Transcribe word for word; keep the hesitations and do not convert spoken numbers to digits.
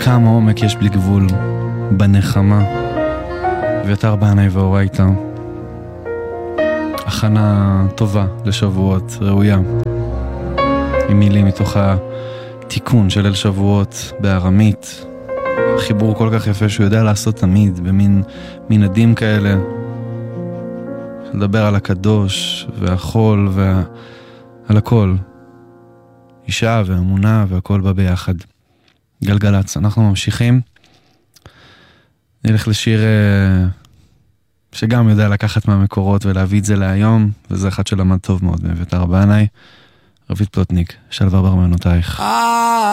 כמה עומק יש בלי גבול בנחמה. אביתר בנאי ואורייתא, הכנה טובה לשבועות, ראויה, עם מילים מתוך התיקון של ליל שבועות בארמית, חיבור כל כך יפה שהוא יודע לעשות תמיד במין מנהדים כאלה, לדבר על הקדוש והחול ועל הכל, אישה ואמונה והכל בא ביחד. גלגלץ, אנחנו ממשיכים, נלך לשיר שגם יודע לקחת מהמקורות ולהביא את זה להיום, וזה אחד שלמד טוב מאוד מאביתר בנאי, רבית פלוטניק, שלווה בארמנותייך.